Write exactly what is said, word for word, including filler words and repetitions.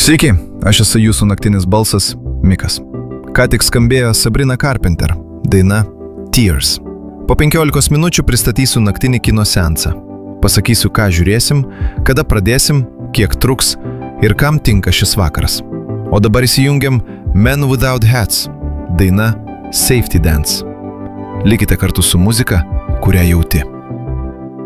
Sveiki, aš esu jūsų naktinis balsas, Mikas. Ką tik skambėjo Sabrina Carpenter, daina Tears. Po penkiolikos minučių pristatysiu naktinį kino seansą. Pasakysiu, ką žiūrėsim, kada pradėsim, kiek truks ir kam tinka šis vakaras. O dabar įsijungiam Men Without Hats, daina Safety Dance. Likite kartu su muzika, kurią jauti.